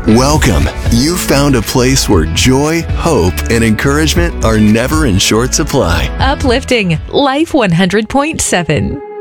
Welcome. You found a place where joy, hope, and encouragement are never in short supply. Uplifting Life 100.7.